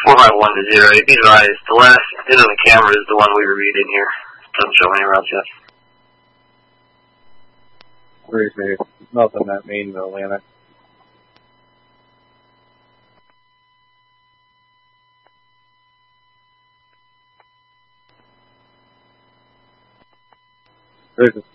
451-0. Be advised, the last hit on the camera is the one we were reading here. Doesn't show any routes yet. Appreciate it. Nothing that means, Atlanta. There's a